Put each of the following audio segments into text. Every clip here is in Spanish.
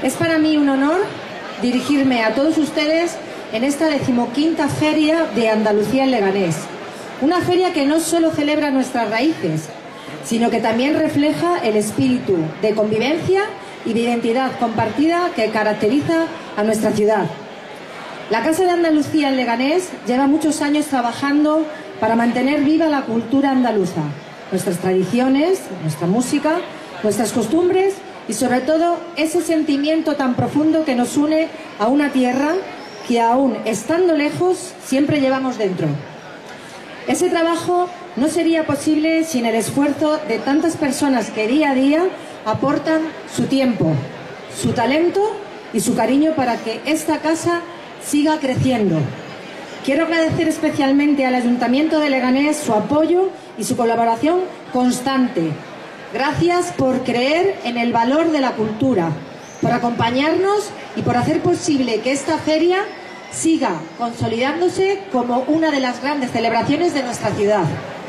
Es para mí un honor dirigirme a todos ustedes en esta 15ª Feria de Andalucía en Leganés. Una feria que no solo celebra nuestras raíces, sino que también refleja el espíritu de convivencia y de identidad compartida que caracteriza a nuestra ciudad. La Casa de Andalucía en Leganés lleva muchos años trabajando para mantener viva la cultura andaluza, nuestras tradiciones, nuestra música, nuestras costumbres y sobre todo ese sentimiento tan profundo que nos une a una tierra que aún estando lejos siempre llevamos dentro. Ese trabajo no sería posible sin el esfuerzo de tantas personas que día a día aportan su tiempo, su talento y su cariño para que esta casa siga creciendo. Quiero agradecer especialmente al Ayuntamiento de Leganés su apoyo y su colaboración constante. Gracias por creer en el valor de la cultura, por acompañarnos y por hacer posible que esta feria siga consolidándose como una de las grandes celebraciones de nuestra ciudad.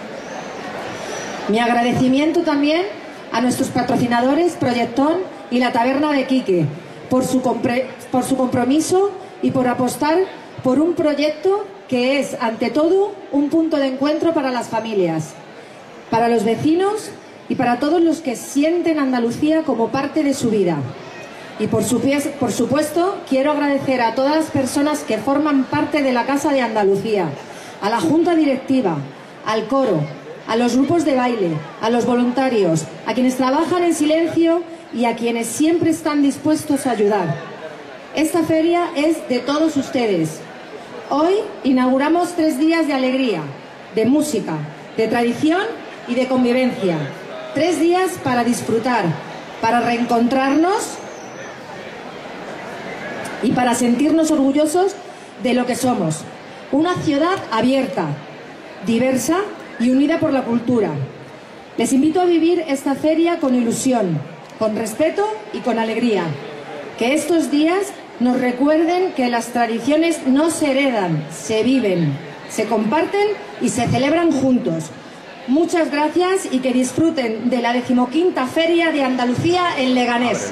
Mi agradecimiento también a nuestros patrocinadores Proyectón y la Taberna de Quique por su compromiso y por apostar por un proyecto que es, ante todo, un punto de encuentro para las familias, para los vecinos y para todos los que sienten Andalucía como parte de su vida. Y por supuesto, quiero agradecer a todas las personas que forman parte de la Casa de Andalucía, a la Junta Directiva, al coro, a los grupos de baile, a los voluntarios, a quienes trabajan en silencio y a quienes siempre están dispuestos a ayudar. Esta feria es de todos ustedes. Hoy inauguramos 3 días de alegría, de música, de tradición y de convivencia. 3 días para disfrutar, para reencontrarnos y para sentirnos orgullosos de lo que somos. Una ciudad abierta, diversa y unida por la cultura. Les invito a vivir esta feria con ilusión, con respeto y con alegría. Que estos días nos recuerden que las tradiciones no se heredan, se viven, se comparten y se celebran juntos. Muchas gracias y que disfruten de la 15ª Feria de Andalucía en Leganés.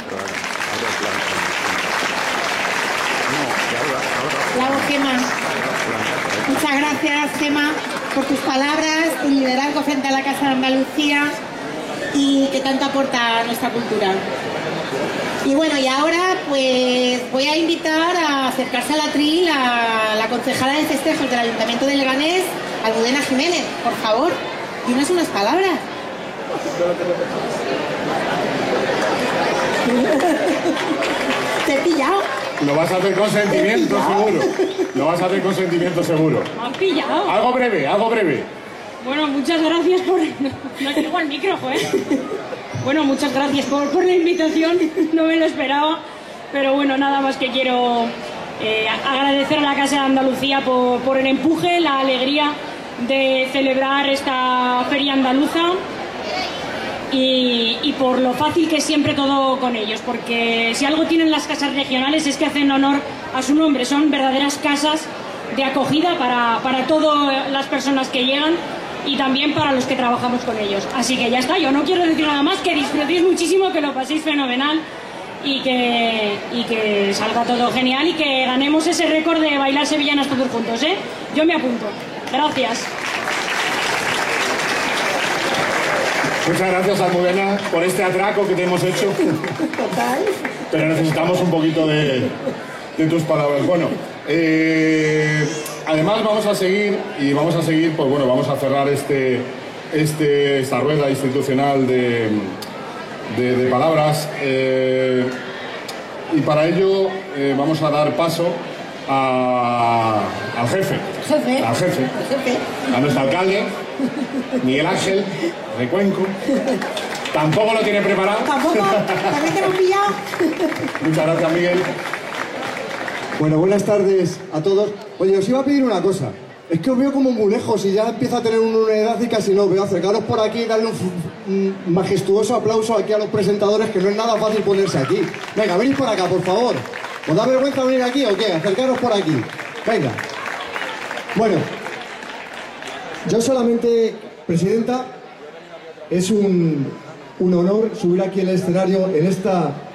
Bravo, Gemma. Muchas gracias, Gemma, por tus palabras, tu liderazgo frente a la Casa de Andalucía y que tanto aporta a nuestra cultura. Y bueno, y ahora pues voy a invitar a acercarse al atril a la concejala de festejos del Ayuntamiento de Leganés, Almudena Jiménez. Por favor, dinos unas palabras. ¿Te he pillado? Lo vas a hacer con sentimiento seguro. Lo vas a hacer con sentimiento seguro. Me han pillado. Algo breve, algo breve. Bueno, muchas gracias por... No tengo el micro, ¿eh? Bueno, muchas gracias por la invitación. No me lo esperaba. Pero bueno, nada más que quiero agradecer a la Casa de Andalucía por el empuje, la alegría de celebrar esta feria andaluza. Y por lo fácil que es siempre todo con ellos, porque si algo tienen las casas regionales es que hacen honor a su nombre, son verdaderas casas de acogida para todas las personas que llegan y también para los que trabajamos con ellos. Así que ya está, yo no quiero decir nada más, que disfrutéis muchísimo, que lo paséis fenomenal y que salga todo genial y que ganemos ese récord de bailar sevillanas todos juntos, ¿eh? Yo me apunto. Gracias. Muchas gracias, Almudena, por este atraco que te hemos hecho. Total. Pero necesitamos un poquito de tus palabras. Bueno, además vamos a seguir, pues bueno, vamos a cerrar esta rueda institucional de palabras. Y para ello vamos a dar paso al jefe. Al jefe. A nuestro alcalde, Miguel Ángel de Cuenco. Tampoco lo tiene preparado. Tampoco, también te hemos pillado. Muchas gracias, Miguel. Bueno, buenas tardes a todos. Oye, os iba a pedir una cosa. Es que os veo como muy lejos y ya empiezo a tener una edad y casi no os veo. Acercaros por aquí y darle un majestuoso aplauso aquí a los presentadores, que no es nada fácil ponerse aquí. Venga, venid por acá, por favor. ¿Os da vergüenza venir aquí o qué? Acercaros por aquí. Venga. Bueno, yo solamente, presidenta, es un honor subir aquí al escenario en esta